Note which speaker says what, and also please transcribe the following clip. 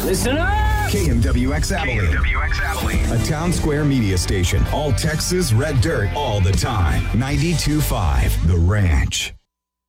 Speaker 1: Listen up!
Speaker 2: KMWX Abilene. A town square media station. All Texas red dirt all the time. 92.5 The Ranch.